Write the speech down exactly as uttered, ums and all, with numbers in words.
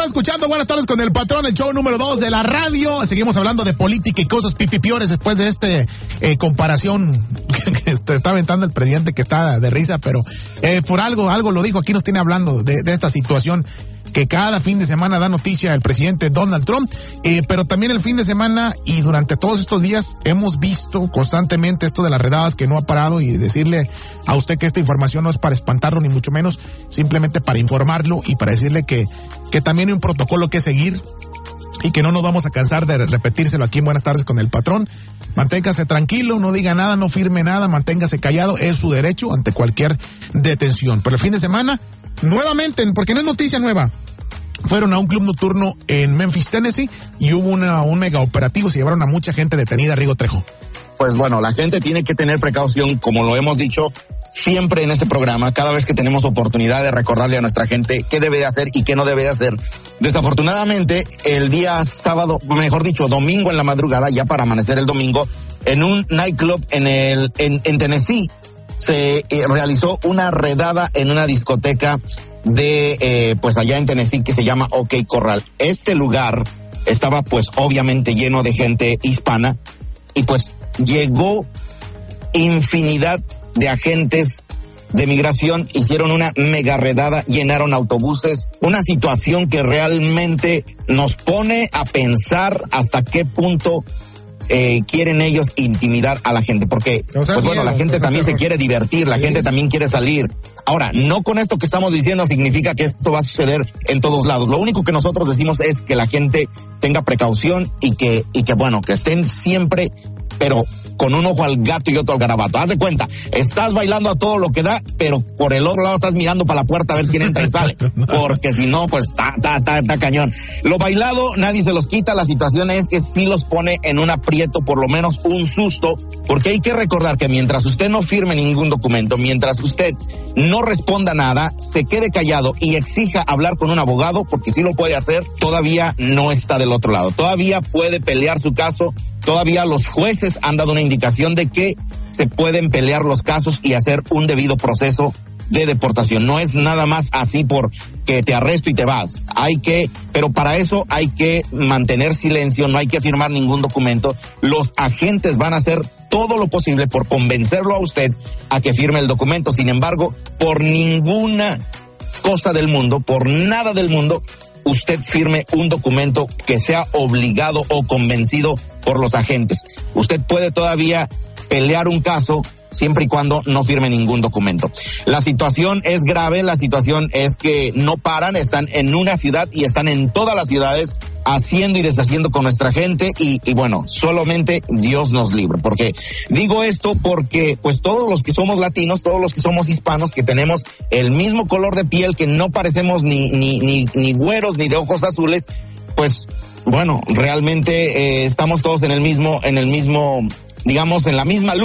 escuchando Buenas Tardes con el Patrón, el show número dos de la radio. Seguimos hablando de política y cosas pipipiores después de este eh, comparación que está aventando el presidente, que está de risa, pero eh, por algo, algo lo dijo. Aquí nos tiene hablando de, de esta situación que cada fin de semana da noticia el presidente Donald Trump, eh, pero también el fin de semana y durante todos estos días hemos visto constantemente esto de las redadas que no ha parado, y decirle a usted que esta información no es para espantarlo ni mucho menos, simplemente para informarlo y para decirle que, que también hay un protocolo que seguir y que no nos vamos a cansar de repetírselo aquí en Buenas Tardes con el Patrón. Manténgase tranquilo, no diga nada, no firme nada, manténgase callado, es su derecho ante cualquier detención. Pero el fin de semana, nuevamente, porque no es noticia nueva, fueron a un club nocturno en Memphis, Tennessee, y hubo una, un mega operativo, se llevaron a mucha gente detenida. Rigo Trejo. Pues bueno, la gente tiene que tener precaución, como lo hemos dicho siempre en este programa, cada vez que tenemos oportunidad de recordarle a nuestra gente qué debe de hacer y qué no debe de hacer. Desafortunadamente, el día sábado, mejor dicho, domingo en la madrugada, ya para amanecer el domingo, en un nightclub en el en, en Tennessee, se eh, realizó una redada en una discoteca de, eh, pues allá en Tennessee, que se llama OK Corral. Este lugar estaba pues obviamente lleno de gente hispana, y pues llegó infinidad de agentes de migración, hicieron una mega redada, llenaron autobuses, una situación que realmente nos pone a pensar hasta qué punto eh, quieren ellos intimidar a la gente, porque o sea, pues bueno, la gente también se quiere divertir, la sí. gente también quiere salir. Ahora, no con esto que estamos diciendo significa que esto va a suceder en todos lados. Lo único que nosotros decimos es que la gente tenga precaución y que, y que bueno, que estén siempre, pero con un ojo al gato y otro al garabato. Haz de cuenta, estás bailando a todo lo que da, pero por el otro lado estás mirando para la puerta a ver quién entra y sale, porque si no, pues está, está, está, está cañón. Lo bailado nadie se los quita, la situación es que sí los pone en un aprieto, por lo menos un susto, porque hay que recordar que mientras usted no firme ningún documento, mientras usted no responda nada, se quede callado y exija hablar con un abogado, porque sí lo puede hacer, todavía no está del otro lado, todavía puede pelear su caso. Todavía los jueces han dado una indicación de que se pueden pelear los casos y hacer un debido proceso de deportación. No es nada más así por que te arresto y te vas. Hay que, pero para eso hay que mantener silencio, no hay que firmar ningún documento. Los agentes van a hacer todo lo posible por convencerlo a usted a que firme el documento. Sin embargo, por ninguna cosa del mundo, por nada del mundo, usted firme un documento que sea obligado o convencido por los agentes. Usted puede todavía pelear un caso siempre y cuando no firme ningún documento. La situación es grave, la situación es que no paran, están en una ciudad y están en todas las ciudades haciendo y deshaciendo con nuestra gente, y, y bueno, solamente Dios nos libre. Porque digo esto porque pues todos los que somos latinos, todos los que somos hispanos, que tenemos el mismo color de piel, que no parecemos ni ni ni, ni güeros ni de ojos azules, pues bueno, realmente eh, estamos todos en el mismo, en el mismo, digamos, en la misma luz.